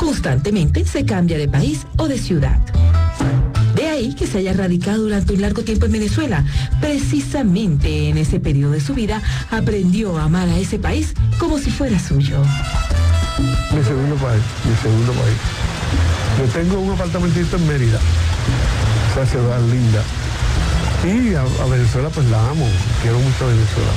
Constantemente se cambia de país o de ciudad. De ahí que se haya radicado durante un largo tiempo en Venezuela. Precisamente en ese periodo de su vida aprendió a amar a ese país como si fuera suyo. Mi segundo país. Yo tengo un apartamentito en Mérida, esa ciudad linda. Y a Venezuela pues la amo, quiero mucho a Venezuela,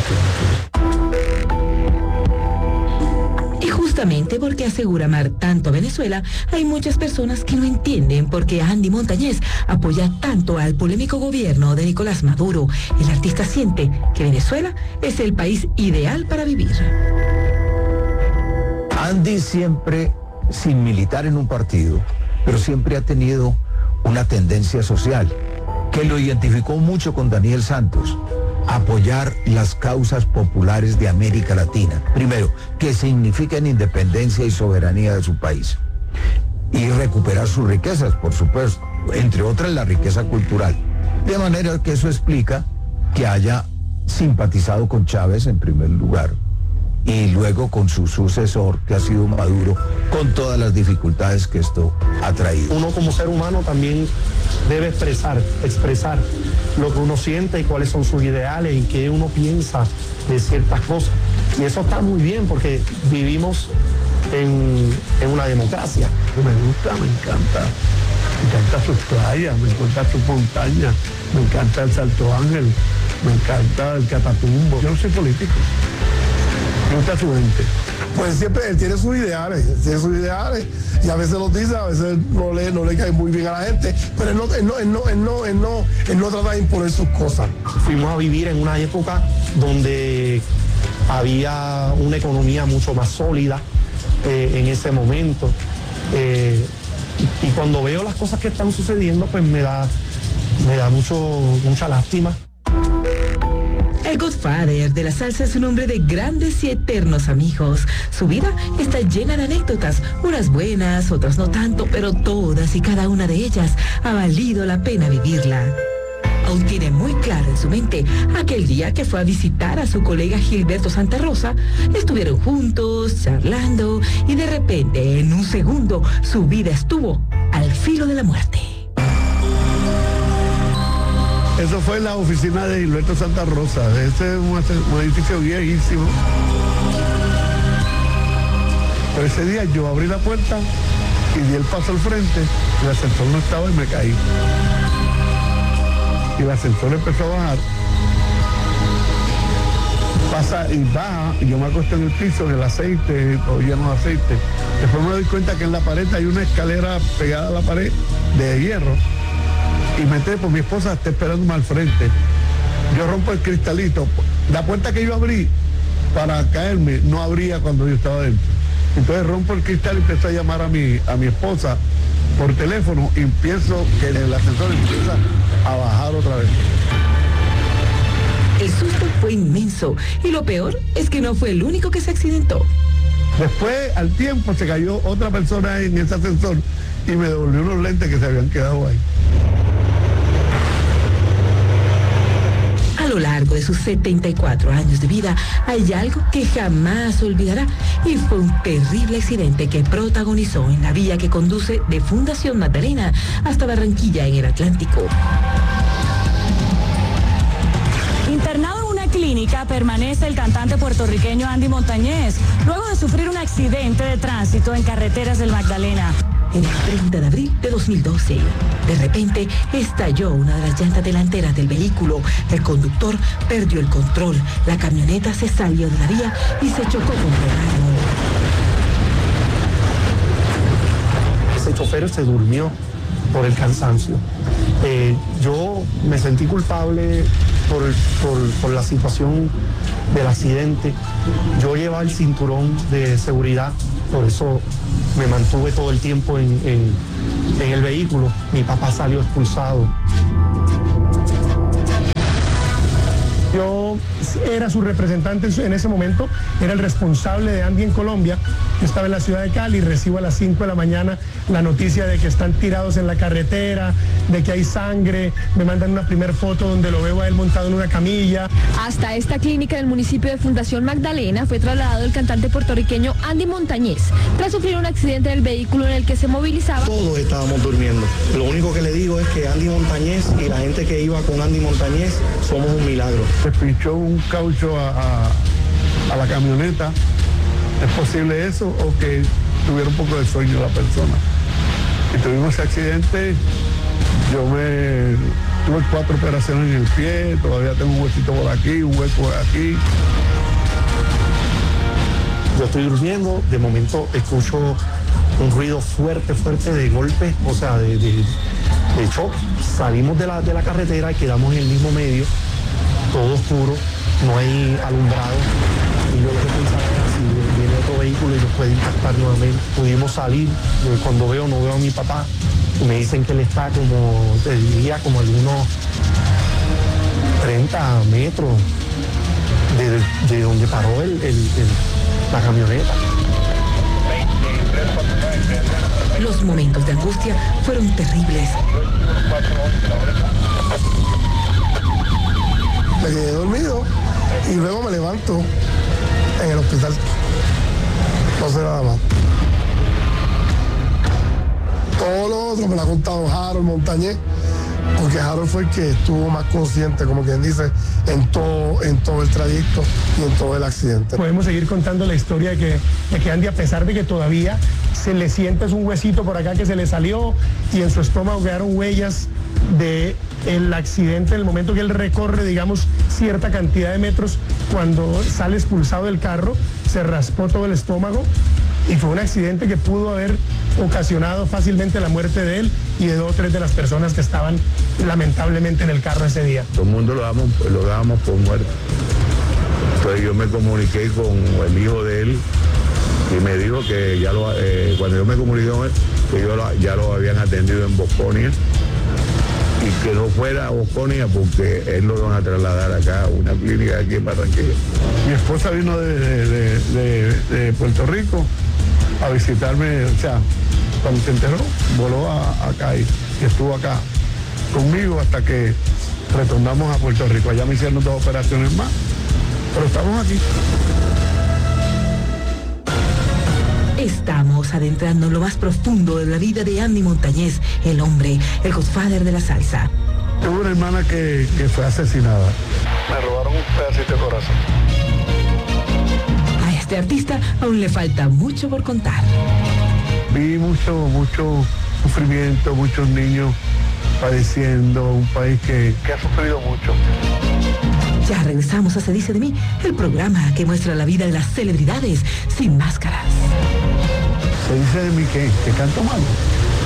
mucho. Y justamente porque asegura amar tanto a Venezuela, hay muchas personas que no entienden por qué Andy Montañez apoya tanto al polémico gobierno de Nicolás Maduro. El artista siente que Venezuela es el país ideal para vivir. Andy siempre, sin militar en un partido, pero siempre ha tenido una tendencia social que lo identificó mucho con Daniel Santos: apoyar las causas populares de América Latina. Primero, que significan independencia y soberanía de su país. Y recuperar sus riquezas, por supuesto, entre otras la riqueza cultural. De manera que eso explica que haya simpatizado con Chávez en primer lugar, y luego con su sucesor, que ha sido Maduro, con todas las dificultades que esto ha traído. Uno como ser humano también debe expresar lo que uno siente y cuáles son sus ideales y qué uno piensa de ciertas cosas. Y eso está muy bien porque vivimos en una democracia. Me encanta sus playas, me encanta sus montañas, me encanta el Salto Ángel, me encanta el Catatumbo. Yo no soy político. Me gusta su gente. Pues siempre él tiene sus ideales y a veces los dice, a veces no le cae muy bien a la gente, pero él no trata de imponer sus cosas. Fuimos a vivir en una época donde había una economía mucho más sólida en ese momento, y cuando veo las cosas que están sucediendo, pues me da mucha lástima. El Godfather de la salsa es un hombre de grandes y eternos amigos. Su vida está llena de anécdotas, unas buenas, otras no tanto, pero todas y cada una de ellas ha valido la pena vivirla. Aún tiene muy claro en su mente aquel día que fue a visitar a su colega Gilberto Santa Rosa. Estuvieron juntos, charlando, y de repente, en un segundo, su vida estuvo al filo de la muerte. Eso fue en la oficina de Gilberto Santa Rosa. Este es un edificio viejísimo. Pero ese día yo abrí la puerta y di el paso al frente, el ascensor no estaba y me caí. Y el ascensor empezó a bajar. Pasa y baja, y yo me acuesto en el piso, en el aceite, o lleno de aceite. Después me doy cuenta que en la pared hay una escalera pegada a la pared de hierro. Y me enteré, pues mi esposa está esperándome al frente. Yo rompo el cristalito. La puerta que yo abrí para caerme no abría cuando yo estaba dentro. Entonces rompo el cristal y empiezo a llamar a mi esposa por teléfono y pienso que el ascensor empieza a bajar otra vez. El susto fue inmenso y lo peor es que no fue el único que se accidentó. Después, al tiempo, se cayó otra persona en ese ascensor y me devolvió unos lentes que se habían quedado ahí. A lo largo de sus 74 años de vida, hay algo que jamás olvidará, y fue un terrible accidente que protagonizó en la vía que conduce de Fundación Magdalena hasta Barranquilla, en el Atlántico. Internado en una clínica permanece el cantante puertorriqueño Andy Montañez, luego de sufrir un accidente de tránsito en carreteras del Magdalena. En el 30 de abril de 2012, de repente estalló una de las llantas delanteras del vehículo. El conductor perdió el control, la camioneta se salió de la vía y se chocó contra el árbol. Ese chofer se durmió por el cansancio. Yo me sentí culpable por la situación del accidente. Yo llevaba el cinturón de seguridad, por eso me mantuve todo el tiempo en el vehículo. Mi papá salió expulsado. Yo era su representante en ese momento, era el responsable de Andy en Colombia. Yo estaba en la ciudad de Cali y recibo a las 5 de la mañana la noticia de que están tirados en la carretera, de que hay sangre. Me mandan una primer foto donde lo veo a él montado en una camilla. Hasta esta clínica del municipio de Fundación Magdalena fue trasladado el cantante puertorriqueño Andy Montañez tras sufrir un accidente del vehículo en el que se movilizaba. Todos estábamos durmiendo. Lo único que le digo es que Andy Montañez y la gente que iba con Andy Montañez somos un milagro. Se pinchó un caucho a la camioneta. ¿Es posible eso o que tuviera un poco de sueño la persona? Y tuvimos ese accidente. Tuve 4 operaciones en el pie, todavía tengo un huesito por aquí, un hueco por aquí. Yo estoy durmiendo, de momento escucho un ruido fuerte de golpe, o sea, de shock. Salimos de la carretera y quedamos en el mismo medio, todo oscuro, no hay alumbrado. Y yo lo que pensaba era si viene otro vehículo y nos puede impactar nuevamente. Pudimos salir, cuando no veo a mi papá, y me dicen que él está como, te diría, como algunos 30 metros de donde paró la camioneta. Los momentos de angustia fueron terribles. Me quedé dormido y luego me levanto en el hospital. No sé nada más. Todo lo otro me lo ha contado Harold Montañez, porque Harold fue el que estuvo más consciente, como quien dice, en todo el trayecto y en todo el accidente. Podemos seguir contando la historia de que Andy, a pesar de que todavía se le siente un huesito por acá que se le salió y en su estómago quedaron huellas del accidente, en el momento que él recorre, digamos, cierta cantidad de metros, cuando sale expulsado del carro, se raspó todo el estómago y fue un accidente que pudo haber ocasionado fácilmente la muerte de él y de 2 o 3 de las personas que estaban lamentablemente en el carro ese día. Todo el mundo lo dábamos por muerto. Entonces yo me comuniqué con el hijo de él y me dijo que cuando yo me comuniqué con él, que ya lo habían atendido en Bosconia y que no fuera a Bosconia porque él lo van a trasladar acá a una clínica aquí en Barranquilla. Mi esposa vino de Puerto Rico a visitarme, o sea, cuando se enteró, voló acá y estuvo acá conmigo hasta que retornamos a Puerto Rico. Allá me hicieron 2 operaciones más, pero estamos aquí. Estamos adentrando en lo más profundo de la vida de Andy Montañez, el hombre, el godfather de la salsa. Tuve una hermana que fue asesinada. Me robaron un pedacito de corazón. A este artista aún le falta mucho por contar. Vi mucho sufrimiento, muchos niños padeciendo, un país que ha sufrido mucho. Ya regresamos a Se Dice de Mí, el programa que muestra la vida de las celebridades sin máscaras. Se dice de mí que canto mal.